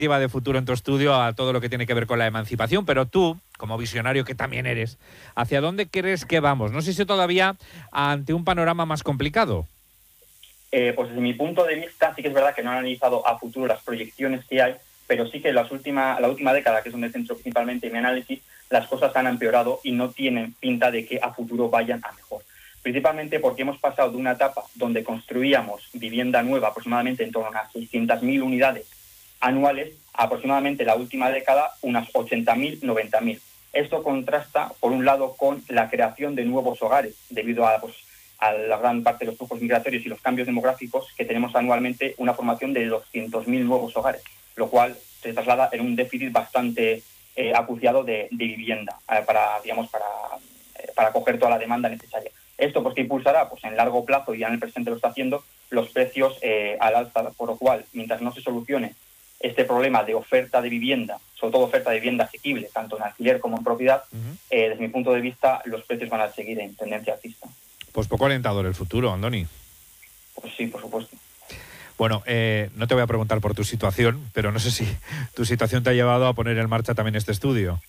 perspectiva de futuro en tu estudio a todo lo que tiene que ver con la emancipación, pero tú, como visionario que también eres, ¿hacia dónde crees que vamos? No sé si todavía ante un panorama más complicado. Pues desde mi punto de vista sí que es verdad que no he analizado a futuro las proyecciones que hay, pero sí que la última década, que es donde centro principalmente mi análisis, las cosas han empeorado y no tienen pinta de que a futuro vayan a mejor. Principalmente porque hemos pasado de una etapa donde construíamos vivienda nueva aproximadamente en torno a unas 600.000 unidades anuales, a aproximadamente la última década unas 80.000, 90.000. Esto contrasta, por un lado, con la creación de nuevos hogares, debido a la gran parte de los flujos migratorios y los cambios demográficos, que tenemos anualmente una formación de 200.000 nuevos hogares, lo cual se traslada en un déficit bastante acuciado de vivienda para acoger toda la demanda necesaria. Esto pues que impulsará pues en largo plazo, y ya en el presente lo está haciendo, los precios al alza, por lo cual, mientras no se solucione este problema de oferta de vivienda, sobre todo oferta de vivienda asequible, tanto en alquiler como en propiedad, desde mi punto de vista, los precios van a seguir en tendencia alcista. Pues poco alentador el futuro, Andoni. Pues sí, por supuesto. Bueno, no te voy a preguntar por tu situación, pero no sé si tu situación te ha llevado a poner en marcha también este estudio.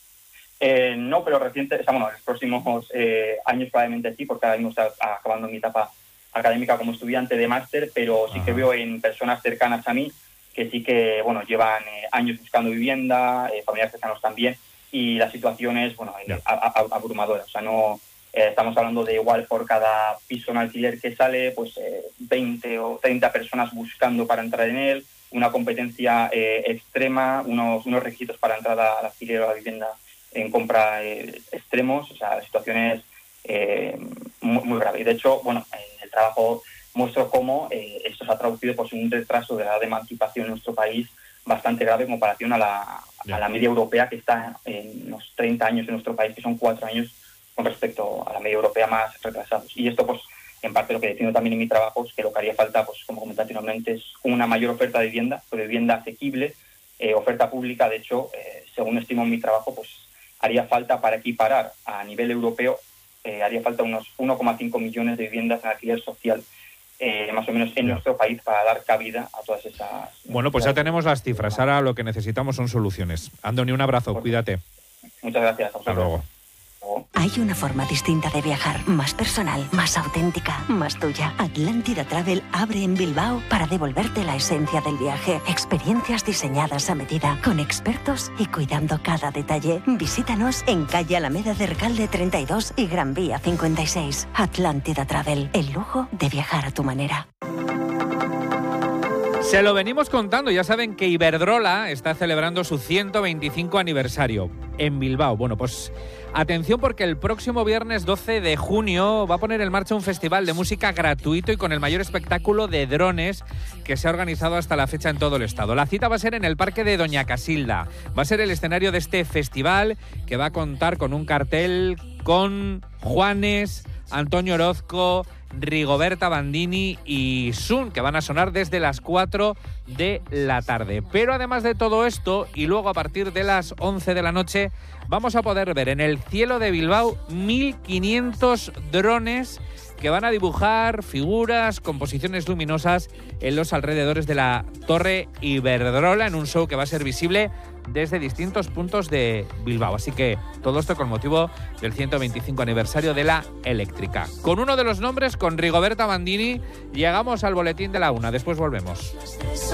No, pero en los próximos años probablemente sí, porque ahora mismo está acabando mi etapa académica como estudiante de máster, pero sí que veo en personas cercanas a mí que sí que llevan años buscando vivienda, familiares cercanos también, y la situación es abrumadora. O sea, no estamos hablando de igual por cada piso en alquiler que sale, pues 20 o 30 personas buscando para entrar en él, una competencia extrema, unos requisitos para entrar al alquiler o a la vivienda en compra extremos. O sea, la situación es muy, muy grave. Y de hecho, en el trabajo muestro cómo esto se ha traducido pues, en un retraso de la edad de emancipación en nuestro país bastante grave en comparación a la media europea, que está en unos 30 años en nuestro país, que son 4 años con respecto a la media europea más retrasados. Y esto, pues, en parte lo que defiendo también en mi trabajo es que lo que haría falta, pues como comenté anteriormente, es una mayor oferta de vivienda, pero vivienda asequible, oferta pública. De hecho, según estimo en mi trabajo, pues haría falta para equiparar a nivel europeo, haría falta unos 1,5 millones de viviendas en alquiler social, más o menos en nuestro país, para dar cabida a todas esas... Bueno, pues ya tenemos las cifras. Ahora lo que necesitamos son soluciones. Andoni, un abrazo, cuídate. Muchas gracias. Hasta luego. Hay una forma distinta de viajar, más personal, más auténtica, más tuya. Atlántida Travel abre en Bilbao para devolverte la esencia del viaje. Experiencias diseñadas a medida, con expertos y cuidando cada detalle. Visítanos en calle Alameda de Recalde 32 y Gran Vía 56. Atlántida Travel, el lujo de viajar a tu manera. Se lo venimos contando, ya saben que Iberdrola está celebrando su 125 aniversario en Bilbao. Bueno, pues atención, porque el próximo viernes 12 de junio va a poner en marcha un festival de música gratuito y con el mayor espectáculo de drones que se ha organizado hasta la fecha en todo el estado. La cita va a ser en el Parque de Doña Casilda. Va a ser el escenario de este festival, que va a contar con un cartel con Juanes, Antonio Orozco, Rigoberta Bandini y Sun, que van a sonar desde las 4 de la tarde. Pero además de todo esto, y luego a partir de las 11 de la noche, vamos a poder ver en el cielo de Bilbao 1.500 drones que van a dibujar figuras, composiciones luminosas en los alrededores de la Torre Iberdrola, en un show que va a ser visible desde distintos puntos de Bilbao. Así que todo esto con motivo del 125 aniversario de la eléctrica. Con uno de los nombres, con Rigoberta Bandini, llegamos al boletín de la 1. Después volvemos.